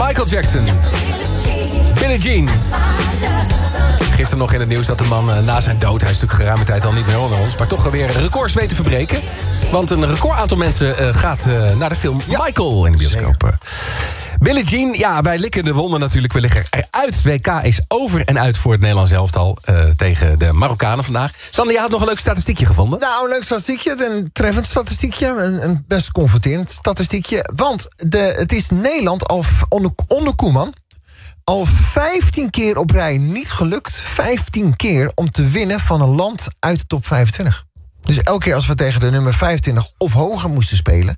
Michael Jackson. Billie Jean. Gisteren nog in het nieuws dat de man na zijn dood... hij is natuurlijk geruime tijd al niet meer onder ons... maar toch weer records weet te verbreken. Want een record aantal mensen gaat naar de film Michael in de bioscoop. Billie Jean, ja, wij likken de wonden natuurlijk. We liggen eruit. WK is over en uit voor het Nederlands elftal... tegen de Marokkanen vandaag. Sander, je had nog een leuk statistiekje gevonden. Nou, een leuk statistiekje, een treffend statistiekje. Een best confronterend statistiekje. Want het is Nederland onder Koeman... al 15 keer op rij niet gelukt. 15 keer om te winnen van een land uit de top 25. Dus elke keer als we tegen de nummer 25 of hoger moesten spelen...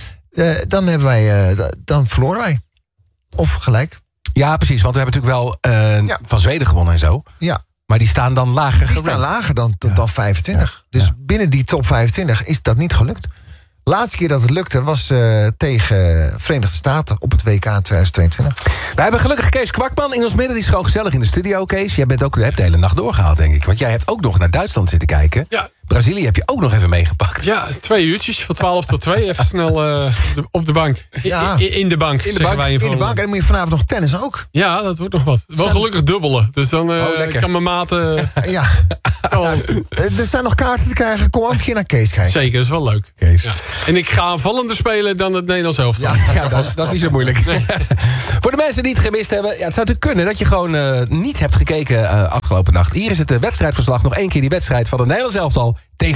dan verloren wij. Of gelijk. Ja, precies, want we hebben natuurlijk wel van Zweden gewonnen en zo. Ja. Maar die staan dan lager gerankt. Die staan lager dan 25. Ja. Dus binnen die top 25 is dat niet gelukt. Laatste keer dat het lukte was tegen Verenigde Staten op het WK 2022. We hebben gelukkig Kees Kwakman in ons midden. Die is gewoon gezellig in de studio, Kees. Jij hebt de hele nacht doorgehaald, denk ik. Want jij hebt ook nog naar Duitsland zitten kijken. Ja. Brazilië heb je ook nog even meegepakt. Ja, 2 uurtjes, van 12 tot 2. Even snel op de bank. In de bank, zeggen wij in de bank. En dan moet je vanavond nog tennis ook. Ja, dat wordt nog wat. Wel gelukkig dubbelen. Dus dan kan mijn maat... Ja. Er zijn nog kaarten te krijgen. Kom ook een keer naar Kees kijken. Zeker, dat is wel leuk. Kees. Ja. En ik ga aanvallender spelen dan het Nederlands elftal. Ja, dat is niet zo moeilijk. Nee. Voor de mensen die het gemist hebben... Ja, het zou natuurlijk kunnen dat je gewoon niet hebt gekeken afgelopen nacht. Hier is het wedstrijdverslag. Nog 1 keer die wedstrijd van het Nederlands elftal tegen